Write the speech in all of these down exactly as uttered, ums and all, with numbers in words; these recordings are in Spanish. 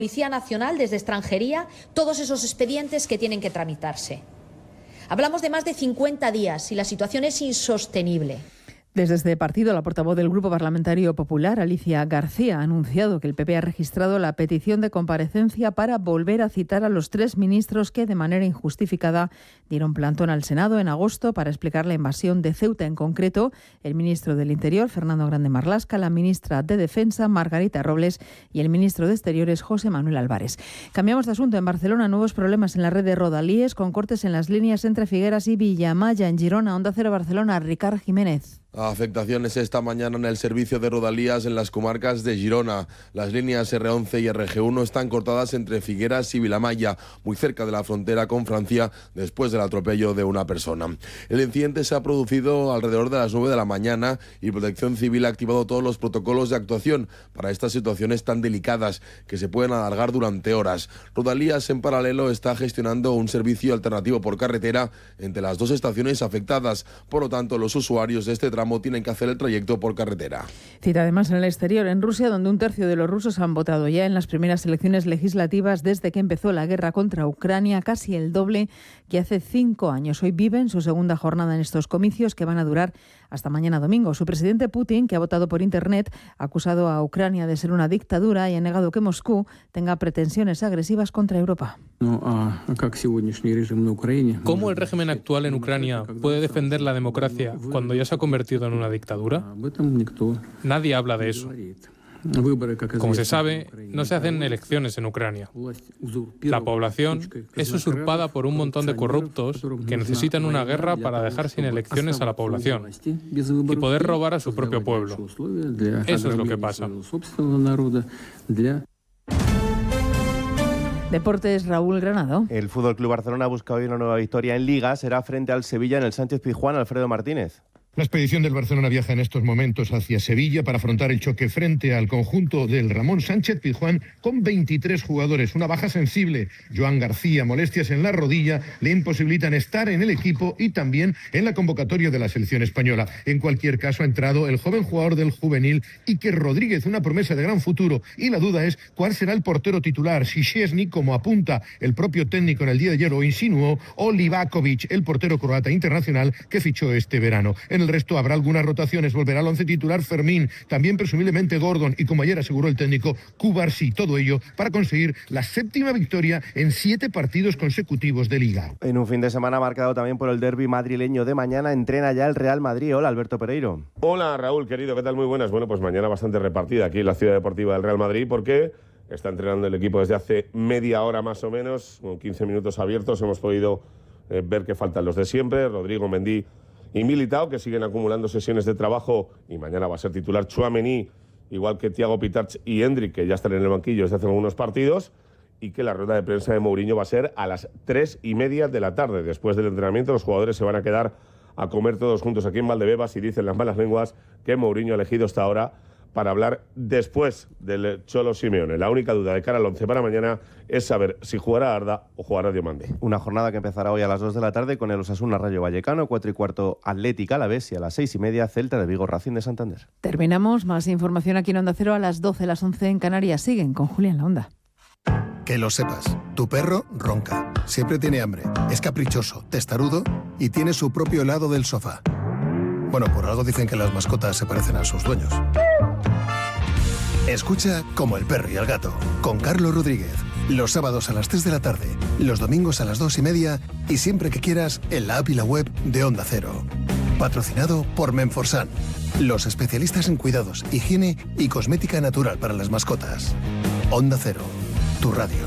Policía Nacional, desde extranjería, todos esos expedientes que tienen que tramitarse. Hablamos de más de cincuenta días y la situación es insostenible. Desde este partido, la portavoz del Grupo Parlamentario Popular, Alicia García, ha anunciado que el P P ha registrado la petición de comparecencia para volver a citar a los tres ministros que, de manera injustificada, dieron plantón al Senado en agosto para explicar la invasión de Ceuta. En concreto, el ministro del Interior, Fernando Grande Marlaska, la ministra de Defensa, Margarita Robles, y el ministro de Exteriores, José Manuel Álvarez. Cambiamos de asunto. En Barcelona, nuevos problemas en la red de Rodalies, con cortes en las líneas entre Figueras y Villamaya. En Girona, Onda Cero Barcelona, Ricard Jiménez. Afectaciones esta mañana en el servicio de Rodalías en las comarcas de Girona. Las líneas erre once y erre ge uno están cortadas entre Figueras y Vilamaya, muy cerca de la frontera con Francia, después del atropello de una persona. El incidente se ha producido alrededor de las nueve de la mañana y Protección Civil ha activado todos los protocolos de actuación para estas situaciones tan delicadas que se pueden alargar durante horas. Rodalías, en paralelo, está gestionando un servicio alternativo por carretera entre las dos estaciones afectadas. Por lo tanto, los usuarios de este tramo tienen que hacer el trayecto por carretera. Cita además en el exterior, en Rusia, donde un tercio de los rusos han votado ya en las primeras elecciones legislativas desde que empezó la guerra contra Ucrania, casi el doble que hace cinco años. Hoy viven su segunda jornada en estos comicios que van a durar hasta mañana domingo. Su presidente Putin, que ha votado por Internet, ha acusado a Ucrania de ser una dictadura y ha negado que Moscú tenga pretensiones agresivas contra Europa. ¿Cómo el régimen actual en Ucrania puede defender la democracia cuando ya se ha convertido en una dictadura? Nadie habla de eso. Como se sabe, no se hacen elecciones en Ucrania. La población es usurpada por un montón de corruptos que necesitan una guerra para dejar sin elecciones a la población y poder robar a su propio pueblo. Eso es lo que pasa. Deportes, Raúl Granado. El F C Barcelona busca hoy una nueva victoria en Liga. Será frente al Sevilla en el Sánchez-Pizjuán. Alfredo Martínez. La expedición del Barcelona viaja en estos momentos hacia Sevilla para afrontar el choque frente al conjunto del Ramón Sánchez-Pizjuán con veintitrés jugadores. Una baja sensible. Joan García, molestias en la rodilla, le imposibilitan estar en el equipo y también en la convocatoria de la selección española. En cualquier caso, ha entrado el joven jugador del juvenil, Iker Rodríguez, una promesa de gran futuro. Y la duda es cuál será el portero titular. Si Szczesny, como apunta el propio técnico en el día de ayer o insinuó, o Livakovic, el portero croata internacional que fichó este verano. En el resto habrá algunas rotaciones, volverá al once titular Fermín, también presumiblemente Gordon y, como ayer aseguró el técnico, Cubarsí. Todo ello para conseguir la séptima victoria en siete partidos consecutivos de Liga. En un fin de semana marcado también por el derbi madrileño de mañana, entrena ya el Real Madrid. Hola, Alberto Pereiro. Hola, Raúl, querido, ¿qué tal? Muy buenas. Bueno, pues mañana bastante repartida aquí en la Ciudad Deportiva del Real Madrid, porque está entrenando el equipo desde hace media hora más o menos, con quince minutos abiertos. Hemos podido eh, ver que faltan los de siempre, Rodrigo, Mendy y Militao, que siguen acumulando sesiones de trabajo, y mañana va a ser titular Tchouaméni, igual que Thiago Pitarch y Endrick, que ya están en el banquillo desde hace algunos partidos, y que la rueda de prensa de Mourinho va a ser a las tres y media de la tarde. Después del entrenamiento, los jugadores se van a quedar a comer todos juntos aquí en Valdebebas, y dicen las malas lenguas que Mourinho ha elegido hasta ahora para hablar después del Cholo Simeone. La única duda de cara al once para mañana es saber si jugará Arda o jugará Diomande. Una jornada que empezará hoy a las dos de la tarde con el Osasuna Rayo Vallecano, cuatro y cuarto Atlético Alavés y a las seis y media Celta de Vigo Racing de Santander. Terminamos. Más información aquí en Onda Cero a las doce, las once en Canarias. Siguen con Julián La Onda. Que lo sepas, tu perro ronca, siempre tiene hambre, es caprichoso, testarudo y tiene su propio helado del sofá. Bueno, por algo dicen que las mascotas se parecen a sus dueños. Escucha Como el perro y el gato, con Carlos Rodríguez. Los sábados a las tres de la tarde, los domingos a las dos y media y siempre que quieras en la app y la web de Onda Cero. Patrocinado por Menforsan, los especialistas en cuidados, higiene y cosmética natural para las mascotas. Onda Cero, tu radio.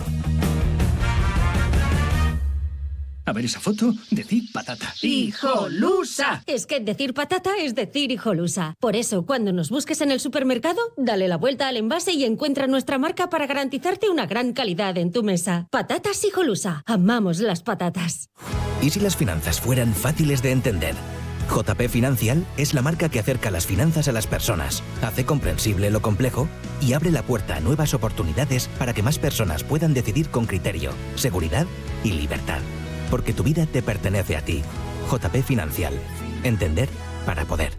A ver esa foto, decir patata. ¡Hijolusa! Es que decir patata es decir hijolusa. Por eso, cuando nos busques en el supermercado, dale la vuelta al envase y encuentra nuestra marca para garantizarte una gran calidad en tu mesa. Patatas Hijolusa. Amamos las patatas. ¿Y si las finanzas fueran fáciles de entender? J P Financial es la marca que acerca las finanzas a las personas, hace comprensible lo complejo y abre la puerta a nuevas oportunidades para que más personas puedan decidir con criterio, seguridad y libertad. Porque tu vida te pertenece a ti. J P Financial. Entender para poder.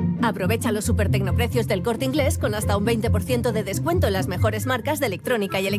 Aprovecha los supertecnoprecios del Corte Inglés con hasta un veinte por ciento de descuento en las mejores marcas de electrónica y electrónica.